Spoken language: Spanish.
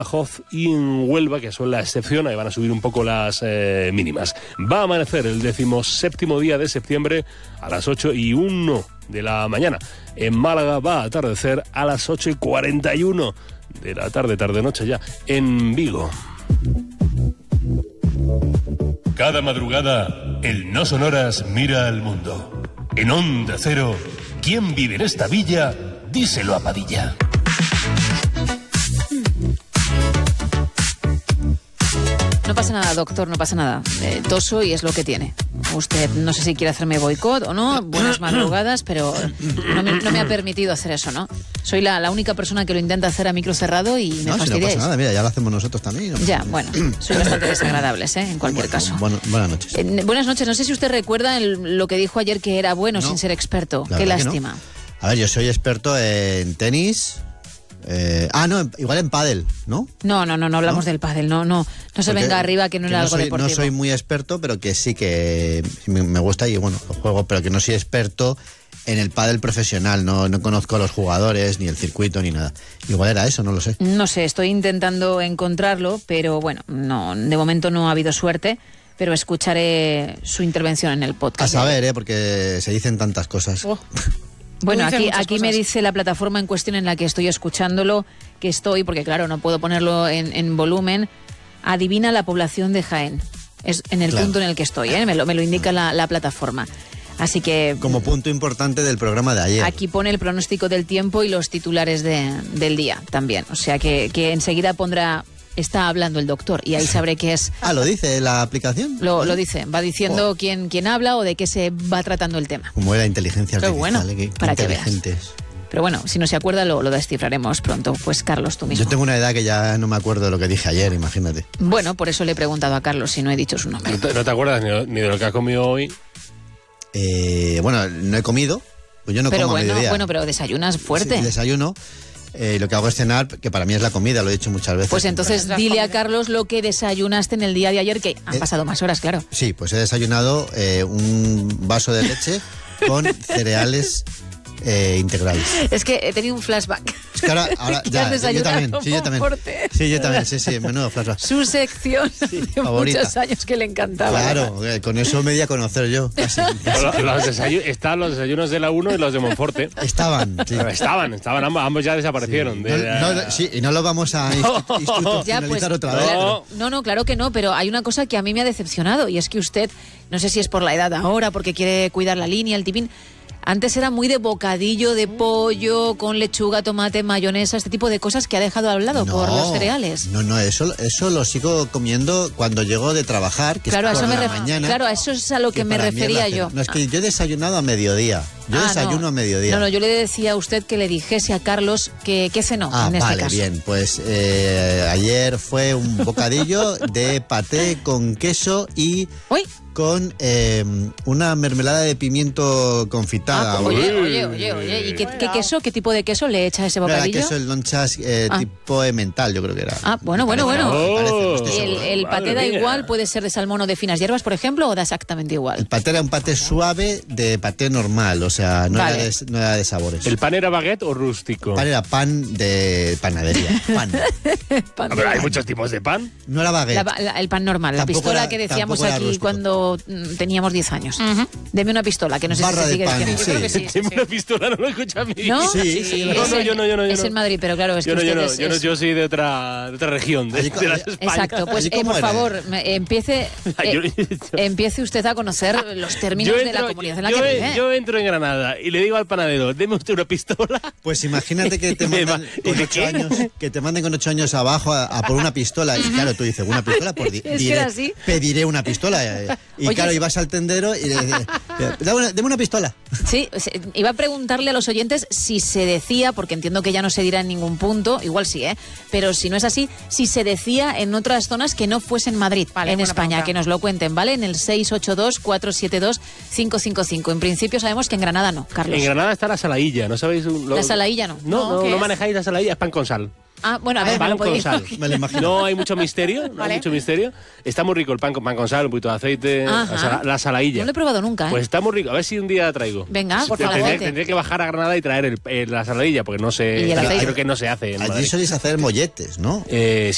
Badajoz y en Huelva, que son la excepción, ahí van a subir un poco las mínimas. Va a amanecer el 17º día de septiembre a las 8:01 de la mañana. En Málaga va a atardecer a las 8:41 de la tarde-noche ya. En Vigo. Cada madrugada, el No Sonoras mira al mundo. En Onda Cero, ¿quién vive en esta villa? Díselo a Padilla. No pasa nada, doctor, no pasa nada. Toso y es lo que tiene. Usted no sé si quiere hacerme boicot o no, buenas madrugadas, pero no me ha permitido hacer eso, ¿no? Soy la única persona que lo intenta hacer a micro cerrado y me fastidiáis. No pasa nada, mira, ya lo hacemos nosotros también. ¿No? Ya, bueno, soy bastante desagradables, en cualquier caso. Buenas noches. Buenas noches, no sé si usted recuerda lo que dijo ayer que era bueno sin ser experto. Qué lástima. No. A ver, yo soy experto en tenis... igual en pádel, ¿no? No hablamos del pádel, no se venga arriba que no era algo deportivo. No soy muy experto, pero que sí que me gusta y bueno, lo juego, pero que no soy experto en el pádel profesional, no conozco a los jugadores, ni el circuito, ni nada. Igual era eso, no lo sé. No sé, estoy intentando encontrarlo, pero bueno, no, de momento no ha habido suerte. Pero escucharé su intervención en el podcast. A saber, porque se dicen tantas cosas. Oh. Bueno, aquí me dice la plataforma en cuestión en la que estoy escuchándolo, que estoy, porque claro, no puedo ponerlo en volumen, adivina la población de Jaén. Es en el punto en el que estoy, me lo indica la plataforma. Así que... Como punto importante del programa de ayer. Aquí pone el pronóstico del tiempo y los titulares del día también. O sea que enseguida pondrá... Está hablando el doctor y ahí sabré qué es. ¿Lo dice la aplicación? Lo dice, va diciendo quién habla o de qué se va tratando el tema. Como era inteligencia artificial, bueno, qué para inteligentes. Que veas. Pero bueno, si no se acuerda lo descifraremos pronto. Pues Carlos, tú mismo. Yo tengo una edad que ya no me acuerdo de lo que dije ayer, imagínate. Bueno, por eso le he preguntado a Carlos si no he dicho su nombre. ¿No te acuerdas ni de lo que has comido hoy? Bueno, no he comido, pues yo no como a mediodía. Bueno, pero desayunas fuerte. Sí, desayuno. Lo que hago es cenar, que para mí es la comida, lo he dicho muchas veces. Pues entonces dile a Carlos lo que desayunaste en el día de ayer, que han pasado más horas, claro. Sí, pues he desayunado un vaso de leche con cereales integrales. Es que he tenido un flashback. Es que ahora ya, yo también. Sí, yo también, sí, menudo flashback. Su sección de favorita. Muchos años que le encantaba. Claro, con eso me di a conocer yo. Casi. Están los desayunos de la 1 y los de Monforte. Estaban, sí. Estaban, ambos ya desaparecieron. Sí. Y no lo vamos a institucionalizar otra vez. No, claro que no, pero hay una cosa que a mí me ha decepcionado y es que usted, no sé si es por la edad ahora, porque quiere cuidar la línea, el tipín. Antes era muy de bocadillo de pollo con lechuga, tomate, mayonesa, este tipo de cosas que ha dejado al lado por los cereales. No, eso lo sigo comiendo cuando llego de trabajar, que claro, es por la mañana. Claro, a eso es a lo que me refería yo. No, es que yo he desayunado a mediodía. Yo desayuno a mediodía. No, yo le decía a usted que le dijese a Carlos que cenó en este caso. Bien, pues ayer fue un bocadillo de paté con queso y... ¿Uy? Con una mermelada de pimiento confitada. Oye, ¿y qué queso, qué tipo de queso le echa a ese bocadillo? Era queso, el lonchas tipo emmental, yo creo que era. Bueno. ¿El paté da mía. igual? ¿Puede ser de salmón o de finas hierbas, por ejemplo, o da exactamente igual? El paté era un paté suave de paté normal, o sea, no era de sabores. ¿El pan era baguette o rústico? El pan era pan de panadería. Pero hay muchos tipos de pan. No era baguette. El pan normal, la pistola que decíamos aquí cuando teníamos 10 años. Deme una pistola, que no sé Barra si se sigue de pan, diciendo. sí. Deme una pistola, no lo escucha a mí. ¿No? Sí. Yo no. Es en Madrid, pero claro, es que yo soy de otra región, de las Españas. Exacto, pues por favor, empiece usted a conocer los términos de la comunidad en la que vive. Yo entro en Granada y le digo al panadero, deme usted una pistola. Pues imagínate que te manden con 8 años, que te manden con 8 años abajo a por una pistola. Y claro, tú dices, ¿una pistola? Pues pediré una pistola. Y oye, claro, ibas al tendero y le decías, deme una pistola. Sí, iba a preguntarle a los oyentes si se decía, porque entiendo que ya no se dirá en ningún punto, igual sí, pero si no es así, si se decía en otras zonas que no fuesen Madrid, en España, pregunta. Que nos lo cuenten, ¿vale? En el 682-472-555. En principio sabemos que en Granada no, Carlos. En Granada está la salailla, ¿no sabéis? La salailla no. No manejáis la salailla, es pan con sal. Bueno, a ver, pan con sal. Me lo imagino. No hay mucho misterio, Está muy rico el pan con sal, un poquito de aceite, la salailla. No lo he probado nunca, Pues está muy rico, a ver si un día la traigo. Venga, por favor. Tendré que bajar a Granada y traer la saladilla, porque no sé, creo que no se hace en Madrid. Allí soléis hacer molletes, ¿no? Sí,